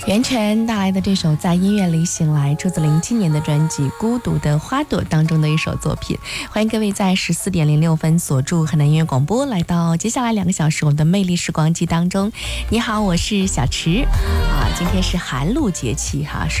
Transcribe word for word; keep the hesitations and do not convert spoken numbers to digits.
袁泉带来的这首《在音乐里醒来》出自零七年的专辑《孤独的花朵》当中的一首作品。欢迎各位在十四点零六分锁住河南音乐广播，来到接下来两个小时我们的魅力时光机当中。你好，我是小池啊，今天是寒露节气哈。